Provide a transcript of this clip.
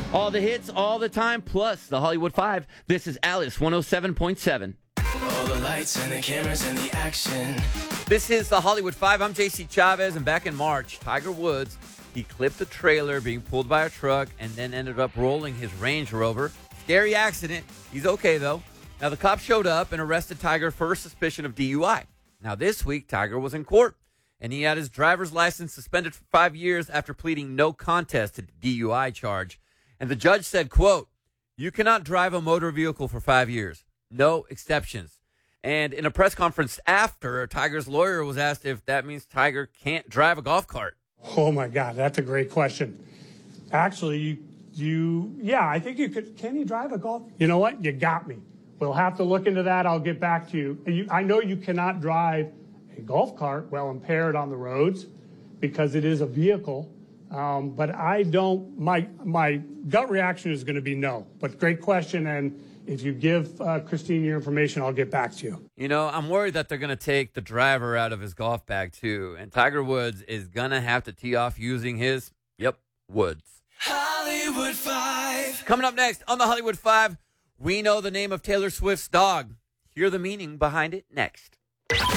All the hits, all the time, plus the Hollywood 5. This is Alice 107.7. All the lights and the cameras and the action. This is the Hollywood 5. I'm JC Chavez, and back in March, Tiger Woods, he clipped a trailer being pulled by a truck and then ended up rolling his Range Rover. Scary accident. He's okay, though. Now, the cops showed up and arrested Tiger for suspicion of DUI. Now, this week, Tiger was in court, and he had his driver's license suspended for 5 years after pleading no contest to the DUI charge. And the judge said, quote, "You cannot drive a motor vehicle for 5 years. No exceptions." And in a press conference after, Tiger's lawyer was asked if that means Tiger can't drive a golf cart. Oh, my God, that's a great question. Actually, I think you could. Can you drive a golf? You know what? You got me. We'll have to look into that. I'll get back to you. I know you cannot drive a golf cart while impaired on the roads because it is a vehicle. But I don't, my gut reaction is going to be no. But great question, and if you give Christine your information, I'll get back to you. You know, I'm worried that they're going to take the driver out of his golf bag, too. And Tiger Woods is going to have to tee off using his, woods. Hollywood 5. Coming up next on the Hollywood 5, we know the name of Taylor Swift's dog. Hear the meaning behind it next.